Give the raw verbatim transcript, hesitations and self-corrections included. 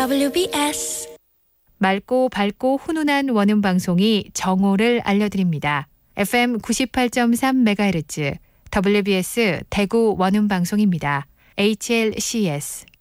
더블유비에스. 맑고 밝고 훈훈한 원음 방송이 정오를 알려드립니다. 에프엠 구십팔 점 삼 메가헤르츠 더블유비에스 대구 원음 방송입니다. 에이치엘씨에스